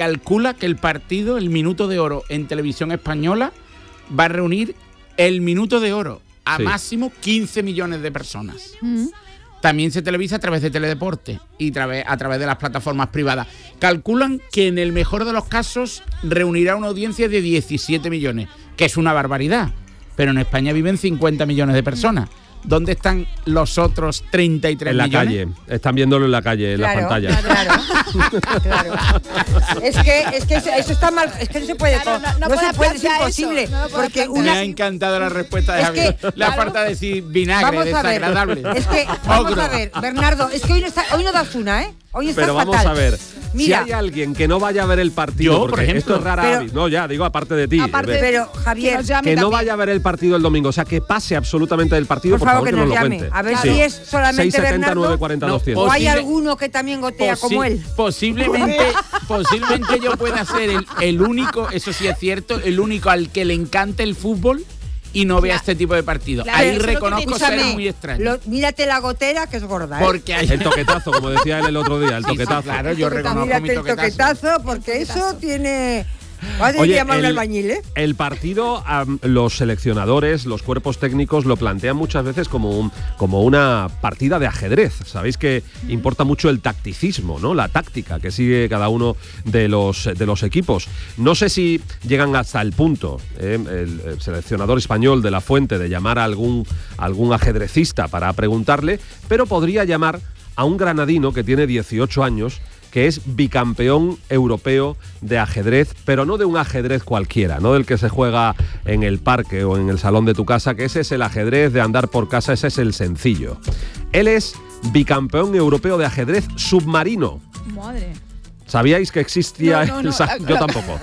calcula que el minuto de oro en televisión española va a reunir el minuto de oro a máximo 15 millones de personas. También se televisa a través de Teledeporte y a través de las plataformas privadas. Calculan que en el mejor de los casos reunirá una audiencia de 17 millones, que es una barbaridad. Pero en España viven 50 millones de personas. ¿Dónde están los otros 33 millones? En la calle. Están viéndolo en la calle, en la pantalla. Claro. Es que eso está mal. Es que no se puede. No se puede, es imposible. Porque me ha encantado la respuesta de Javier. La falta de decir vinagre, desagradable. Es que, vamos a ver, Bernardo, es que hoy no das una, ¿eh? Hoy estás Pero vamos fatal. a ver, Mira, si hay alguien que no vaya a ver el partido, yo, por ejemplo, esto es rara avis, no, ya, digo, aparte de ti. Pero, Javier, que no vaya a ver el partido el domingo, o sea, que pase absolutamente del partido, por favor, que nos lo cuente. A ver si es solamente 670 Bernardo 940 200. o hay alguno que también gotea como él. Posiblemente yo pueda ser el único, eso sí es cierto, el único al que le encante el fútbol y no vea este tipo de partidos. Ahí reconozco ser muy extraño. Mírate la gotera, que es gorda, ¿eh? Porque hay... El toquetazo, como decía él el otro día, el toquetazo. Claro, yo reconozco mírate mi el toquetazo, porque eso tiene... Oye, llamar un albañil, ¿eh? El partido, los seleccionadores, los cuerpos técnicos lo plantean muchas veces como una partida de ajedrez. Sabéis que importa mucho el tacticismo, ¿no? La táctica que sigue cada uno de los equipos. No sé si llegan hasta el punto, el seleccionador español de La Fuente, de llamar a algún ajedrecista para preguntarle, pero podría llamar a un granadino que tiene 18 años, que es bicampeón europeo de ajedrez, pero no de un ajedrez cualquiera, no del que se juega en el parque o en el salón de tu casa, que ese es el ajedrez de andar por casa, ese es el sencillo. Él es bicampeón europeo de ajedrez submarino. Madre. ¿Sabíais que existía? Yo tampoco.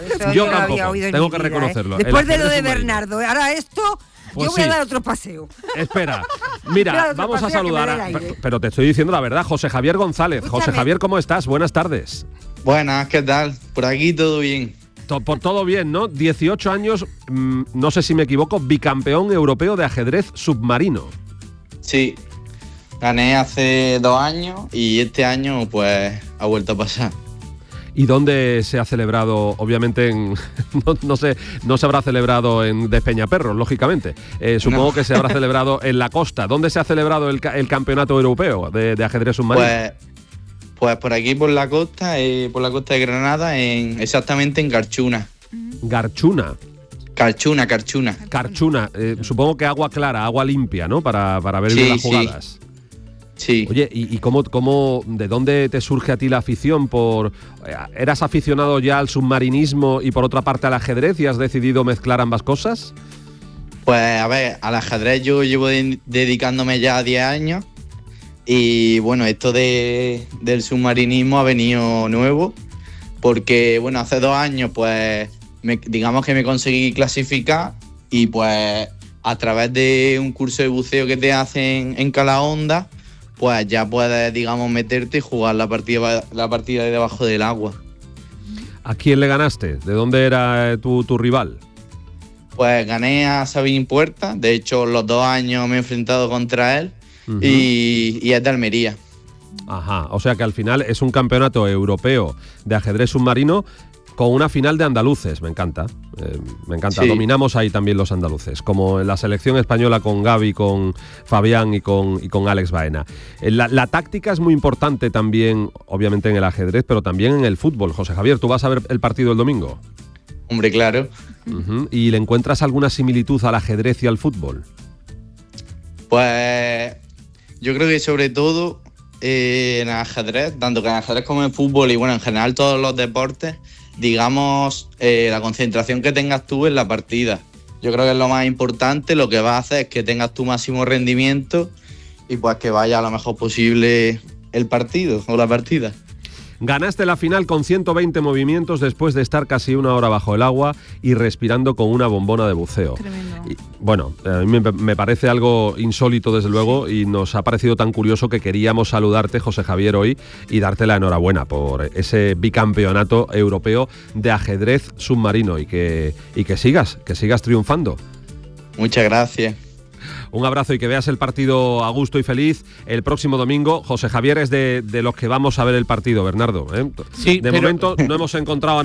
Tengo que reconocerlo. Después de lo de Bernardo, ahora esto... Pues yo voy a dar otro paseo. Espera, mira, vamos a saludar pero te estoy diciendo la verdad, José Javier González. Escúchame. José Javier, ¿cómo estás? Buenas tardes. Buenas, ¿qué tal? Por aquí todo bien. Por todo bien, ¿no? 18 años, no sé si me equivoco, bicampeón europeo de ajedrez submarino. Sí, gané hace 2 años y este año pues ha vuelto a pasar. ¿Y dónde se ha celebrado? Obviamente, no se habrá celebrado en Despeñaperros, lógicamente. Supongo que se habrá celebrado en la costa. ¿Dónde se ha celebrado el campeonato europeo de ajedrez submarino? Pues por aquí, por la costa de Granada, exactamente en Carchuna. ¿Garchuna? Carchuna. Carchuna. Supongo que agua clara, agua limpia, ¿no? Para ver bien las jugadas. Sí. Oye, ¿y cómo de dónde te surge a ti la afición? ¿Eras aficionado ya al submarinismo y por otra parte al ajedrez y has decidido mezclar ambas cosas? Pues a ver, al ajedrez yo llevo dedicándome ya 10 años y bueno, esto del submarinismo ha venido nuevo porque bueno, hace 2 años pues digamos que me conseguí clasificar y pues a través de un curso de buceo que te hacen en Calahonda, pues ya puedes, digamos, meterte y jugar la partida de debajo del agua. ¿A quién le ganaste? ¿De dónde era tu rival? Pues gané a Sabín Puerta, de hecho los 2 años me he enfrentado contra él y es de Almería. Ajá, o sea que al final es un campeonato europeo de ajedrez submarino con una final de andaluces, me encanta. Sí. Dominamos ahí también los andaluces, como en la selección española con Gaby, con Fabián y con Alex Baena. La táctica es muy importante también, obviamente en el ajedrez, pero también en el fútbol. José Javier, ¿tú vas a ver el partido el domingo? Hombre, claro. ¿Y le encuentras alguna similitud al ajedrez y al fútbol? Pues yo creo que sobre todo en ajedrez, tanto que en ajedrez como en fútbol y bueno, en general todos los deportes, digamos, la concentración que tengas tú en la partida. Yo creo que es lo más importante, lo que vas a hacer es que tengas tu máximo rendimiento y pues que vaya lo mejor posible el partido o la partida. Ganaste la final con 120 movimientos después de estar casi 1 hora bajo el agua y respirando con una bombona de buceo. Tremendo. Y, bueno, a mí me parece algo insólito desde luego y nos ha parecido tan curioso que queríamos saludarte, José Javier, hoy y darte la enhorabuena por ese bicampeonato europeo de ajedrez submarino y que sigas triunfando. Muchas gracias. Un abrazo y que veas el partido a gusto y feliz el próximo domingo. José Javier es de los que vamos a ver el partido, Bernardo, ¿eh? Sí, de momento no hemos encontrado a